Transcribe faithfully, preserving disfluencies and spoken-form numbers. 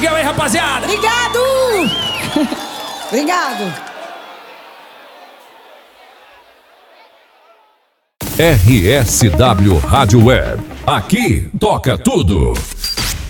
Digão aí, rapaziada. Obrigado. Obrigado. R S W Rádio Web. Aqui toca tudo.